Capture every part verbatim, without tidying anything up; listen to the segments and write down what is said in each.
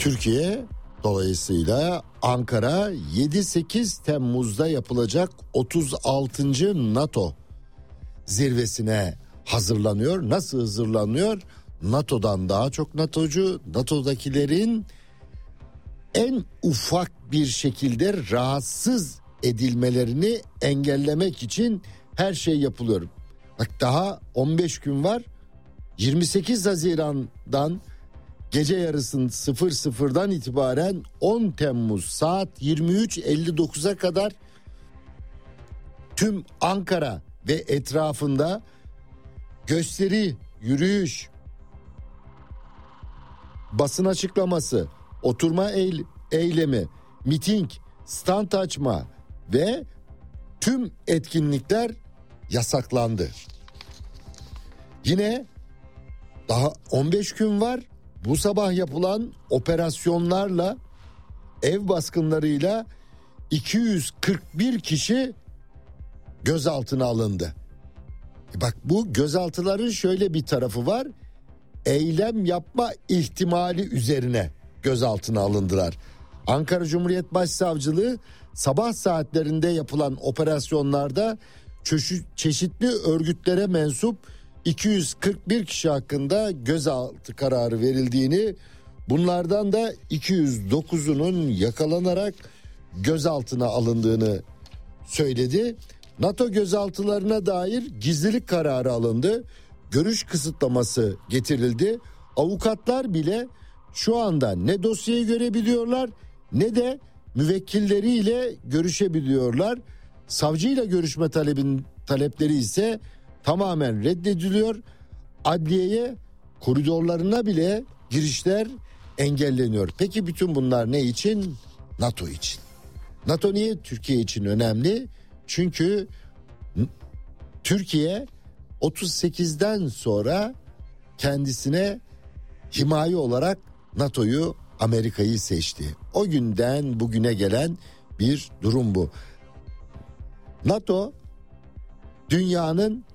Türkiye dolayısıyla Ankara yedi sekiz Temmuz'da yapılacak otuz altıncı NATO zirvesine hazırlanıyor. Nasıl hazırlanıyor? NATO'dan daha çok NATO'cu, NATO'dakilerin en ufak bir şekilde rahatsız edilmelerini engellemek için her şey yapılıyor. Bak daha on beş gün var. yirmi sekiz Haziran'dan gece yarısının sıfır sıfırdan itibaren on Temmuz saat yirmi üç elli dokuza kadar tüm Ankara ve etrafında gösteri, yürüyüş, basın açıklaması, oturma eylemi, miting, stand açma ve tüm etkinlikler yasaklandı. Yine daha on beş gün var. Bu sabah yapılan operasyonlarla, ev baskınlarıyla iki yüz kırk bir kişi gözaltına alındı. Bak bu gözaltıların şöyle bir tarafı var. Eylem yapma ihtimali üzerine gözaltına alındılar. Ankara Cumhuriyet Başsavcılığı sabah saatlerinde yapılan operasyonlarda çeşitli örgütlere mensup iki yüz kırk bir kişi hakkında gözaltı kararı verildiğini, bunlardan da iki yüz dokuzunun yakalanarak gözaltına alındığını söyledi. NATO gözaltılarına dair gizlilik kararı alındı. Görüş kısıtlaması getirildi. Avukatlar bile şu anda ne dosyayı görebiliyorlar ne de müvekkilleriyle görüşebiliyorlar. Savcıyla görüşme talebin talepleri ise tamamen reddediliyor. Adliyeye, koridorlarına bile girişler engelleniyor. Peki bütün bunlar ne için? NATO için. NATO niye Türkiye için önemli? Çünkü Türkiye otuz sekizden sonra kendisine himaye olarak NATO'yu, Amerika'yı seçti. O günden bugüne gelen bir durum bu. NATO dünyanın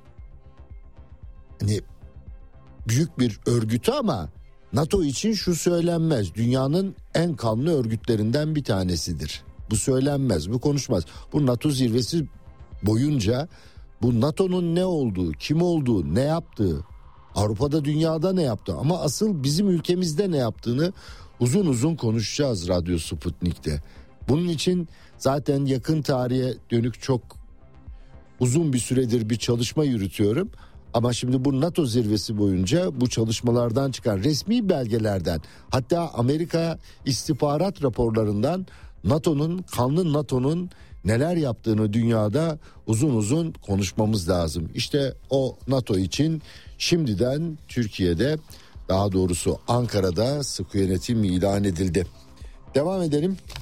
hani büyük bir örgütü ama NATO için şu söylenmez. Dünyanın en kanlı örgütlerinden bir tanesidir. Bu söylenmez, bu konuşmaz. Bu NATO zirvesi boyunca bu NATO'nun ne olduğu, kim olduğu, ne yaptığı, Avrupa'da, dünyada ne yaptığı ama asıl bizim ülkemizde ne yaptığını uzun uzun konuşacağız Radyo Sputnik'te. Bunun için zaten yakın tarihe dönük çok uzun bir süredir bir çalışma yürütüyorum. Ama şimdi bu NATO zirvesi boyunca bu çalışmalardan çıkan resmi belgelerden, hatta Amerika istihbarat raporlarından NATO'nun, kanlı NATO'nun neler yaptığını dünyada uzun uzun konuşmamız lazım. İşte o NATO için şimdiden Türkiye'de, daha doğrusu Ankara'da sıkı yönetim ilan edildi. Devam edelim.